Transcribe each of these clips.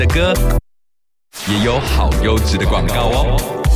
的歌，也有好优质的广告哦。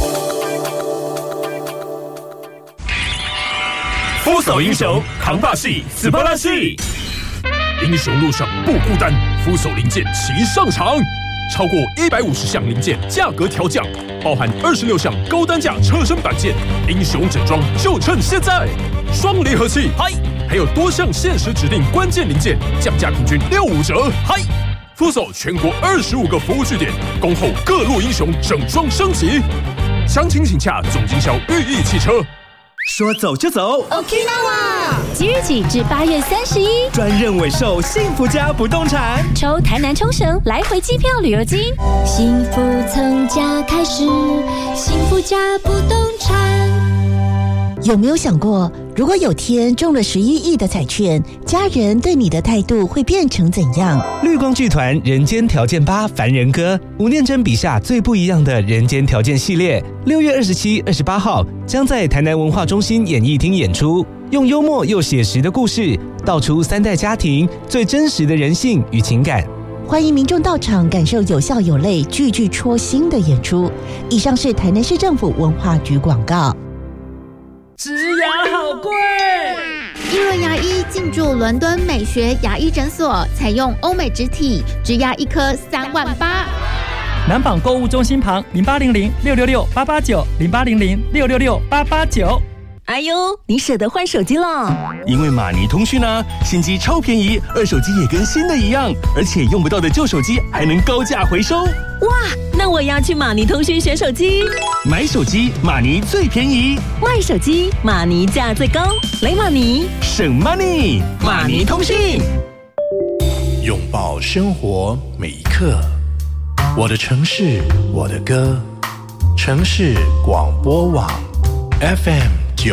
full手英雄扛把戏，死巴拉戏。英雄路上不孤单，full手零件齐上场，超过150项零件价格调降，包含26项高单价车身板件，英雄整装就趁现在！双离合器，嗨！还有多项限时指定关键零件，降价平均65折，嗨！full手全国25个服务据点，恭候各路英雄整装升级。详情请洽总经销裕益汽车。 说走就走 ，Okinawa！即日起至8月31， 专任委售幸福家不动产， 抽台南冲绳来回机票旅游金，幸福从家开始，幸福家不动产。 有没有想过，如果有天中了11亿的彩券，家人对你的态度会变成怎样？ 绿光剧团人间条件8凡人歌，吴念真笔下最不一样的人间条件系列，6月27、28号将在台南文化中心演艺厅演出，用幽默又写实的故事，道出3代家庭最真实的人性与情感。 欢迎民众到场感受有笑有泪、句句戳心的演出。以上是台南市政府文化局广告。 植牙好贵！ 一轮牙医进驻伦敦美学牙医诊所，采用欧美植体，植牙一颗3万8。 南港购物中心旁0800-666-889，0800-666-889。 哎呦，你舍得换手机了？ 因为马尼通讯呢，新机超便宜，二手机也跟新的一样，而且用不到的旧手机还能高价回收。 哇，那我要去马尼通讯选手机。 买手机马尼最便宜， 卖手机马尼价最高，雷马尼省 money， 马尼通讯。 拥抱生活每一刻，我的城市，我的歌，城市广播网 FM